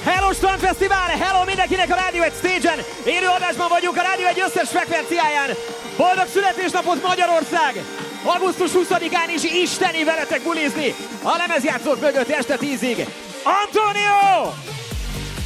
Hello Strandfesztivál, hello mindenkinek a Rádió 1 stage-en. Élő adásban vagyunk a Rádió 1 összes frekvenciáján. Boldog születésnapot Magyarország! Augusztus 20-án is isteni veletek bulizni a lemezjátszók mögött este 10-ig. Antonio!